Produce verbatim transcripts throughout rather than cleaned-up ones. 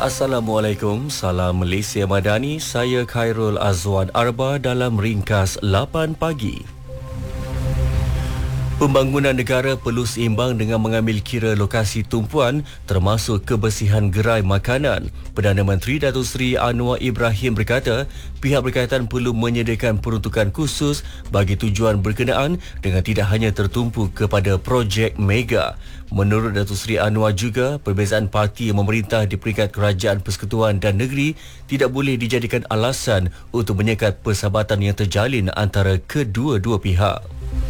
Assalamualaikum, salam Malaysia Madani, saya Khairul Azwan Arba dalam ringkas lapan pagi. Pembangunan negara perlu seimbang dengan mengambil kira lokasi tumpuan termasuk kebersihan gerai makanan. Perdana Menteri Datuk Seri Anwar Ibrahim berkata, pihak berkaitan perlu menyediakan peruntukan khusus bagi tujuan berkenaan dengan tidak hanya tertumpu kepada projek mega. Menurut Datuk Seri Anwar juga, perbezaan parti memerintah di peringkat kerajaan persekutuan dan negeri tidak boleh dijadikan alasan untuk menyekat persahabatan yang terjalin antara kedua-dua pihak.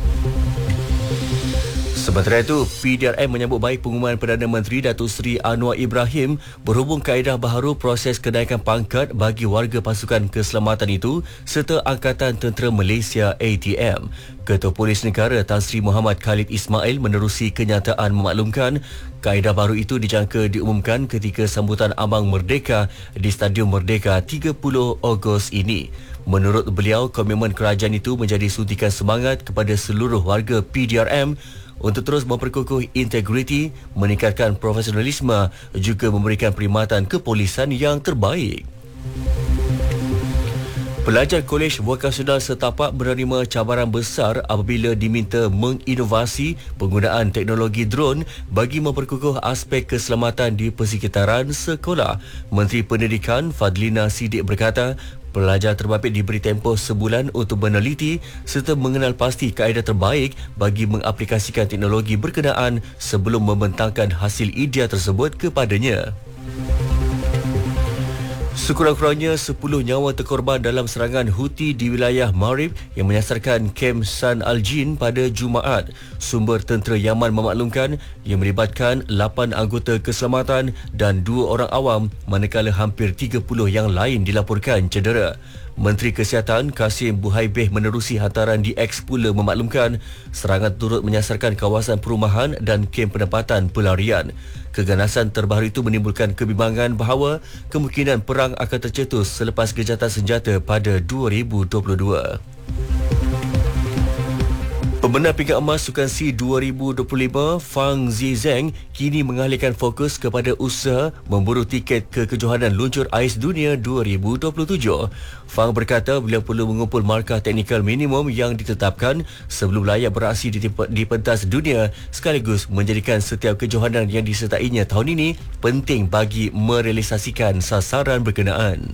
Sementara itu, P D R M menyambut baik pengumuman Perdana Menteri Datuk Seri Anwar Ibrahim berhubung kaedah baharu proses kenaikan pangkat bagi warga pasukan keselamatan itu serta Angkatan Tentera Malaysia A T M. Ketua Polis Negara Tan Sri Muhammad Khalid Ismail menerusi kenyataan memaklumkan kaedah baru itu dijangka diumumkan ketika sambutan Ambang Merdeka di Stadium Merdeka tiga puluh Ogos ini. Menurut beliau, komitmen kerajaan itu menjadi suntikan semangat kepada seluruh warga P D R M untuk terus memperkukuh integriti, meningkatkan profesionalisme juga memberikan perkhidmatan kepolisan yang terbaik. Pelajar Kolej Vokasional Setapak menerima cabaran besar apabila diminta menginovasi penggunaan teknologi drone bagi memperkukuh aspek keselamatan di persekitaran sekolah. Menteri Pendidikan Fadlina Siddiq berkata, pelajar terbabit diberi tempoh sebulan untuk meneliti serta mengenal pasti kaedah terbaik bagi mengaplikasikan teknologi berkenaan sebelum membentangkan hasil idea tersebut kepadanya. Sekurang-kurangnya sepuluh nyawa terkorban dalam serangan Houthi di wilayah Marib yang menyasarkan kem San Al-Jin pada Jumaat. Sumber tentera Yaman memaklumkan yang melibatkan lapan anggota keselamatan dan dua orang awam, manakala hampir tiga puluh yang lain dilaporkan cedera. Menteri Kesihatan Kasim Buhaibeh menerusi hantaran di X pula memaklumkan serangan turut menyasarkan kawasan perumahan dan kem penempatan pelarian. Keganasan terbaru itu menimbulkan kebimbangan bahawa kemungkinan perang akan tercetus selepas gejatan senjata pada dua ribu dua puluh dua. Pemenang pingat emas Sukan SEA dua ribu dua puluh lima, Fang Zizeng, kini mengalihkan fokus kepada usaha memburu tiket ke kejohanan luncur ais dunia dua ribu dua puluh tujuh. Fang berkata beliau perlu mengumpul markah teknikal minimum yang ditetapkan sebelum layak beraksi di, di pentas dunia sekaligus menjadikan setiap kejohanan yang disertainya tahun ini penting bagi merealisasikan sasaran berkenaan.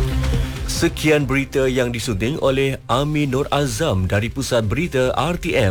Sekian berita yang disunting oleh Amin Nur Azam dari Pusat Berita R T M.